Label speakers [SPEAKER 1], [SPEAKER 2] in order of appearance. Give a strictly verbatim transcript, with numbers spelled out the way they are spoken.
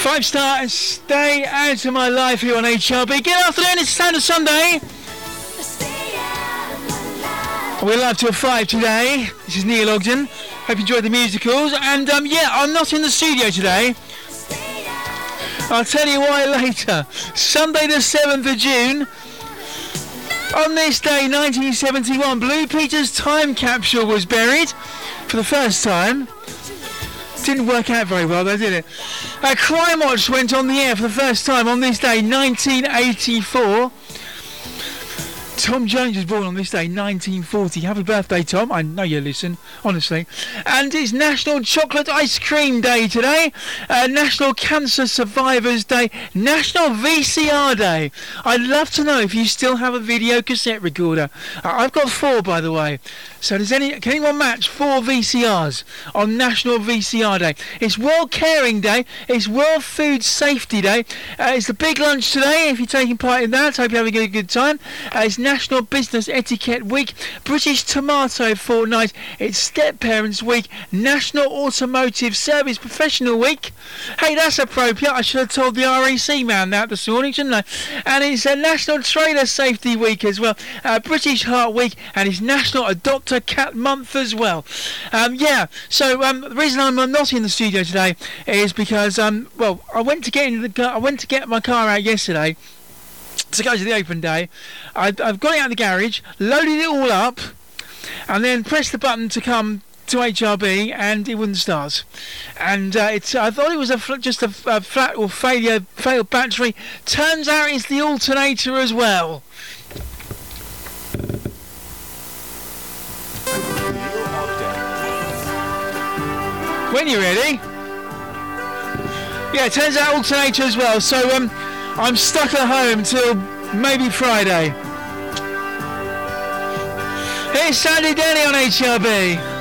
[SPEAKER 1] Five star Stay Out of My Life here on H R B. Good afternoon, it's Sound of Sunday. We're live till five today. This is Neil Ogden. Hope you enjoyed the musicals. And um, yeah, I'm not in the studio today. I'll tell you why later. Sunday the seventh of June. On this day, nineteen seventy-one, Blue Peter's time capsule was buried for the first time. Didn't work out very well though, did it? Uh, Crime Watch went on the air for the first time on this day, nineteen eighty-four. Tom Jones was born on this day, nineteen forty. Happy birthday, Tom. I know you listen, honestly. And it's National Chocolate Ice Cream Day today. Uh, National Cancer Survivors Day. National V C R Day. I'd love to know if you still have a video cassette recorder. Uh, I've got four, by the way. So does any can anyone match four V C Rs on National V C R Day? It's World Caring Day. It's World Food Safety Day. Uh, it's the big lunch today. If you're taking part in that, hope you're having a good time. Uh, it's National Business Etiquette Week. British Tomato Fortnight. It's Step Parents Week. National Automotive Service Professional Week. Hey, that's appropriate. I should have told the R A C man that this morning, shouldn't I? And it's a National Trailer Safety Week as well. Uh, British Heart Week, and it's National Adopt a Cat Month as well. Um, yeah, so um, the reason I'm not in the studio today is because um, well, I went to get in the car, I went to get my car out yesterday to go to the open day. I, I've got it out of the garage, loaded it all up, and then pressed the button to come to H R B, and it wouldn't start. And uh, it's I thought it was a fl- just a, a flat or failure failed battery. Turns out it's the alternator as well. When you're ready. Yeah, it turns out alternator as well. So um, I'm stuck at home till maybe Friday. Here's Sandy Denny on H R B.